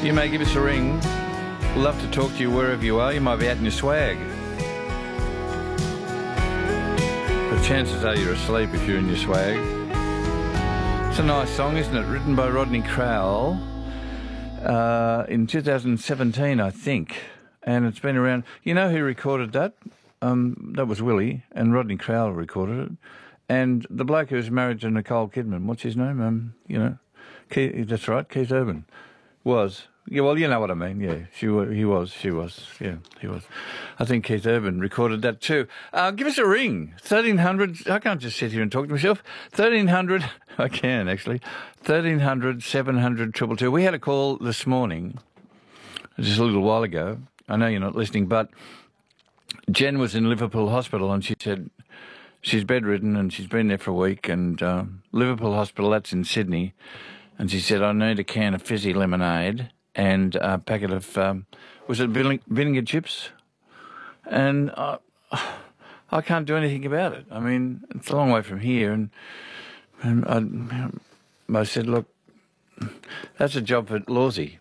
You may give us a ring. We'd love to talk to you wherever you are. You might be out in your swag. But chances are you're asleep if you're in your swag. It's a nice song, isn't it? Written by Rodney Crowell in 2017, I think. And it's been around. You know who recorded that? That was Willie, and Rodney Crowell recorded it. And the bloke who was married to Nicole Kidman, what's his name? Keith, that's right, Keith Urban. Was. Yeah, well, you know what I mean. Yeah, she was. Yeah, he was. I think Keith Urban recorded that too. Give us a ring. 1300. I can't just sit here and talk to myself. 1300. I can actually. 1300 700 222. We had a call this morning, just a little while ago. I know you're not listening, but Jen was in Liverpool Hospital and she said she's bedridden and she's been there for a week. And Liverpool Hospital, that's in Sydney. And she said, I need a can of fizzy lemonade and a packet of, was it vinegar chips? And I can't do anything about it. I mean, it's a long way from here. And I said, look, that's a job for Lawsy.